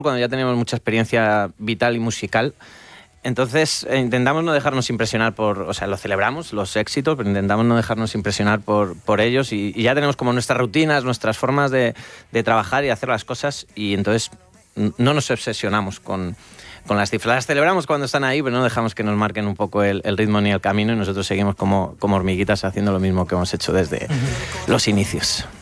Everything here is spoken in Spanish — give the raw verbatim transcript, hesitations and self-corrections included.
cuando ya tenemos mucha experiencia vital y musical. Entonces eh, intentamos no dejarnos impresionar por, o sea, lo celebramos, los éxitos, pero intentamos no dejarnos impresionar por, por ellos y, y ya tenemos como nuestras rutinas, nuestras formas de, de trabajar y hacer las cosas y entonces no nos obsesionamos con, con las cifras. Las celebramos cuando están ahí, pero no dejamos que nos marquen un poco el, el ritmo ni el camino y nosotros seguimos como, como hormiguitas haciendo lo mismo que hemos hecho desde los inicios.